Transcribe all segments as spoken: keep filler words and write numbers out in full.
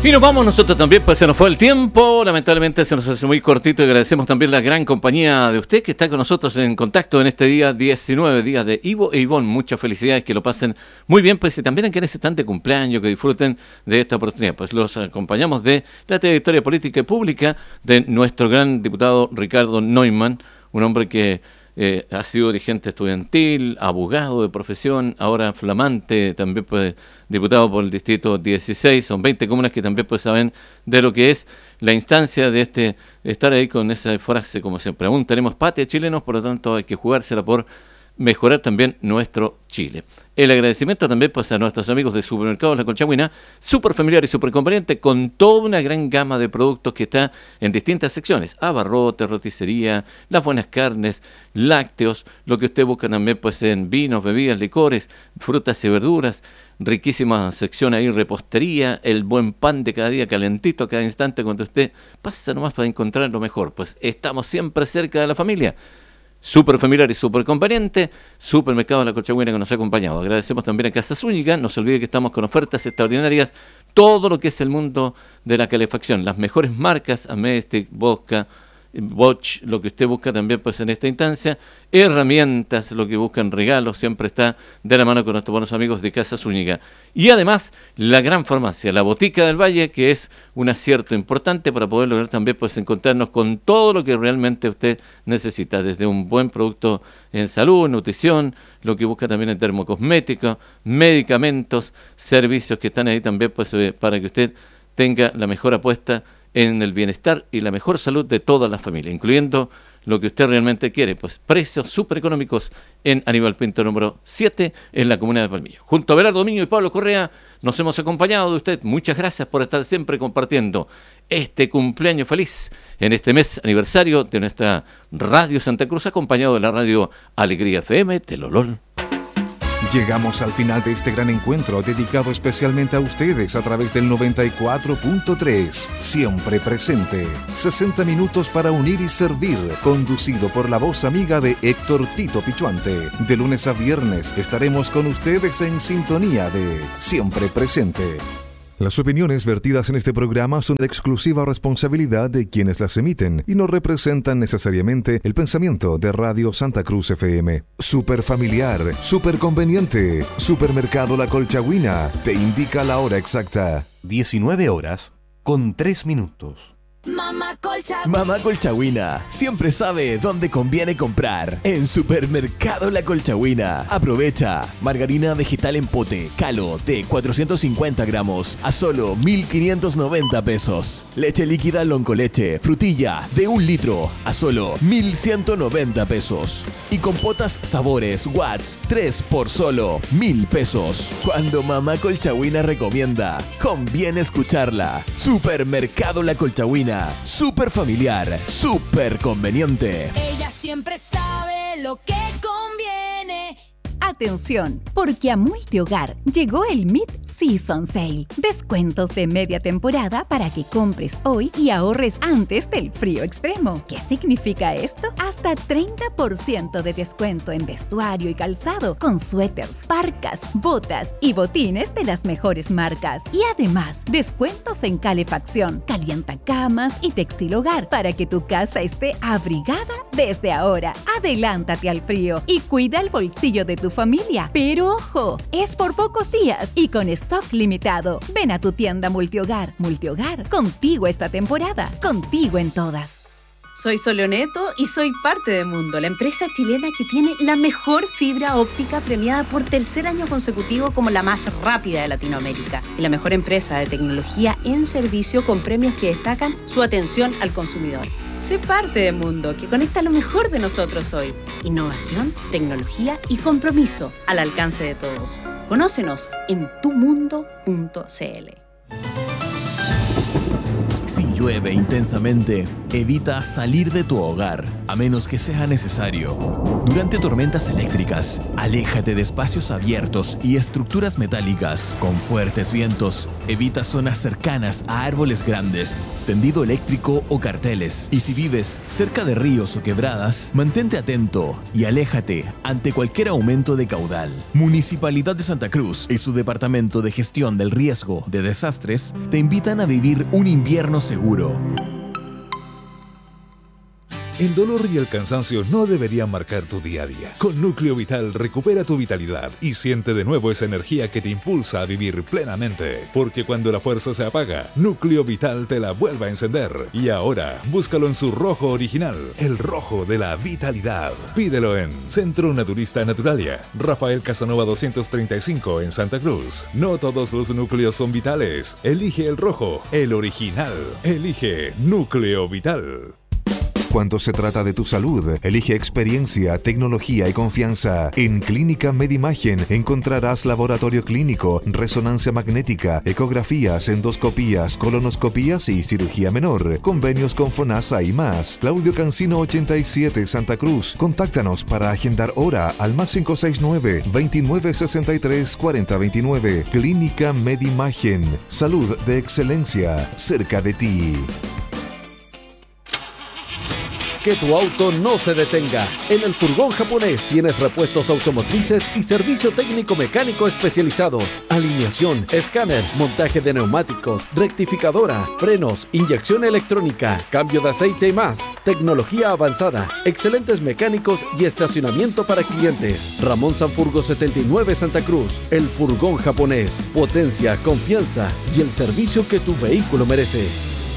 Y nos vamos nosotros también, pues se nos fue el tiempo, lamentablemente se nos hace muy cortito y agradecemos también la gran compañía de usted que está con nosotros en contacto en este día diecinueve, día de Ivo e Ivonne. Muchas felicidades, que lo pasen muy bien, pues y también en quienes están de cumpleaños, que disfruten de esta oportunidad. Pues los acompañamos de la trayectoria política y pública de nuestro gran diputado Ricardo Neumann, un hombre que Eh, ha sido dirigente estudiantil, abogado de profesión, ahora flamante, también pues diputado por el distrito dieciséis, son veinte comunas que también pues saben de lo que es la instancia de este estar ahí con esa frase, como siempre, aún tenemos patria chilenos, por lo tanto hay que jugársela por mejorar también nuestro Chile. El agradecimiento también pues a nuestros amigos de Supermercados La Colchagüina, súper familiar y súper conveniente, con toda una gran gama de productos que está en distintas secciones: abarrotes, roticería, las buenas carnes, lácteos, lo que usted busca también pues en vinos, bebidas, licores, frutas y verduras, riquísima sección ahí, repostería, el buen pan de cada día, calentito a cada instante, cuando usted pasa nomás para encontrar lo mejor. Pues estamos siempre cerca de la familia. Súper familiar y súper conveniente, Supermercado La Colchagüina, que nos ha acompañado. Agradecemos también a Casa Zúñiga, no se olvide que estamos con ofertas extraordinarias, todo lo que es el mundo de la calefacción, las mejores marcas, Amestic, Bosca, Bosch, lo que usted busca también pues en esta instancia, herramientas, lo que buscan, regalos, siempre está de la mano con nuestros buenos amigos de Casa Zúñiga. Y además, la gran farmacia, la Botica del Valle, que es un acierto importante para poder lograr también pues encontrarnos con todo lo que realmente usted necesita, desde un buen producto en salud, nutrición, lo que busca también en termocosméticos, medicamentos, servicios que están ahí también pues para que usted tenga la mejor apuesta en el bienestar y la mejor salud de toda la familia, incluyendo lo que usted realmente quiere, pues precios súper económicos en Aníbal Pinto número siete, en la comuna de Palmillo. Junto a Belardo Domingo y Pablo Correa, nos hemos acompañado de usted. Muchas gracias por estar siempre compartiendo este cumpleaños feliz en este mes aniversario de nuestra Radio Santa Cruz, acompañado de la radio Alegría F M, Telolol. Llegamos al final de este gran encuentro dedicado especialmente a ustedes a través del noventa y cuatro punto tres. Siempre presente. sesenta minutos para unir y servir. Conducido por la voz amiga de Héctor Tito Pichuante. De lunes a viernes estaremos con ustedes en sintonía de Siempre Presente. Las opiniones vertidas en este programa son de exclusiva responsabilidad de quienes las emiten y no representan necesariamente el pensamiento de Radio Santa Cruz F M. Super familiar, super conveniente. Supermercado La Colchagüina te indica la hora exacta. diecinueve horas con tres minutos. Mamá Colchagüina. Mamá Colchagüina siempre sabe dónde conviene comprar. En Supermercado La Colchagüina. Aprovecha. Margarina vegetal en pote, Calo, de cuatrocientos cincuenta gramos, a solo mil quinientos noventa pesos. Leche líquida Loncoleche, frutilla, de un litro, a solo mil ciento noventa pesos. Y compotas sabores Watts, tres por solo mil pesos. Cuando Mamá Colchagüina recomienda, conviene escucharla. Supermercado La Colchagüina. Súper familiar, súper conveniente. Ella siempre sabe lo que conviene. Atención, porque a Multihogar llegó el Mid-Season Sale. Descuentos de media temporada para que compres hoy y ahorres antes del frío extremo. ¿Qué significa esto? Hasta treinta por ciento de descuento en vestuario y calzado, con suéteres, parcas, botas y botines de las mejores marcas. Y además, descuentos en calefacción, calientacamas y textil hogar para que tu casa esté abrigada desde ahora. Adelántate al frío y cuida el bolsillo de tu familia. Pero ojo, es por pocos días y con stock limitado. Ven a tu tienda Multihogar. Multihogar, contigo esta temporada, contigo en todas. Soy Soleoneto y soy parte de Mundo, la empresa chilena que tiene la mejor fibra óptica, premiada por tercer año consecutivo como la más rápida de Latinoamérica, y la mejor empresa de tecnología en servicio, con premios que destacan su atención al consumidor. Sé parte de Mundo, que conecta lo mejor de nosotros hoy. Innovación, tecnología y compromiso al alcance de todos. Conócenos en tu mundo punto c l. Si llueve intensamente, evita salir de tu hogar, a menos que sea necesario. Durante tormentas eléctricas, aléjate de espacios abiertos y estructuras metálicas. Con fuertes vientos, evita zonas cercanas a árboles grandes, tendido eléctrico o carteles. Y si vives cerca de ríos o quebradas, mantente atento y aléjate ante cualquier aumento de caudal. Municipalidad de Santa Cruz y su Departamento de Gestión del Riesgo de Desastres te invitan a vivir un invierno seguro. El dolor y el cansancio no deberían marcar tu día a día. Con Núcleo Vital recupera tu vitalidad y siente de nuevo esa energía que te impulsa a vivir plenamente. Porque cuando la fuerza se apaga, Núcleo Vital te la vuelve a encender. Y ahora, búscalo en su rojo original, el rojo de la vitalidad. Pídelo en Centro Naturista Naturalia, Rafael Casanova doscientos treinta y cinco en Santa Cruz. No todos los núcleos son vitales. Elige el rojo, el original. Elige Núcleo Vital. Cuando se trata de tu salud, elige experiencia, tecnología y confianza. En Clínica Medimagen encontrarás laboratorio clínico, resonancia magnética, ecografías, endoscopías, colonoscopías y cirugía menor. Convenios con FONASA y más. Claudio Cancino ochenta y siete, Santa Cruz. Contáctanos para agendar hora al más cinco seis nueve, veintinueve sesenta y tres, cuarenta veintinueve. Clínica Medimagen. Salud de excelencia cerca de ti. Que tu auto no se detenga. En el Furgón Japonés tienes repuestos automotrices y servicio técnico mecánico especializado. Alineación, escáner, montaje de neumáticos, rectificadora, frenos, inyección electrónica, cambio de aceite y más. Tecnología avanzada, excelentes mecánicos y estacionamiento para clientes. Ramón Sanfurgo setenta y nueve, Santa Cruz. El Furgón Japonés. Potencia, confianza y el servicio que tu vehículo merece.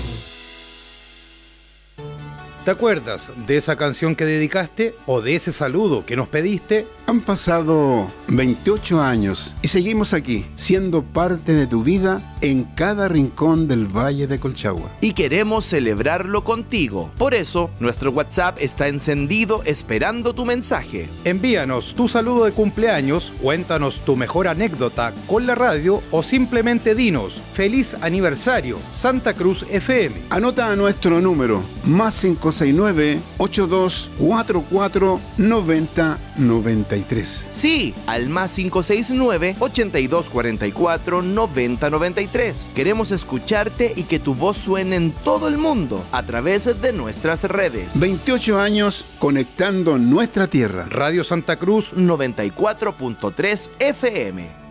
¿Te acuerdas de esa canción que dedicaste o de ese saludo que nos pediste? Han pasado veintiocho años y seguimos aquí, siendo parte de tu vida en cada rincón del Valle de Colchagua. Y queremos celebrarlo contigo. Por eso, nuestro WhatsApp está encendido esperando tu mensaje. Envíanos tu saludo de cumpleaños, cuéntanos tu mejor anécdota con la radio o simplemente dinos ¡Feliz aniversario, Santa Cruz F M! Anota nuestro número, más cinco seis nueve, ocho dos cuatro cuatro, nueve cero nueve tres. Sí, al más cinco seis nueve, ochenta y dos cuarenta y cuatro, noventa noventa y tres. Queremos escucharte y que tu voz suene en todo el mundo a través de nuestras redes. veintiocho años conectando nuestra tierra. Radio Santa Cruz noventa y cuatro punto tres F M.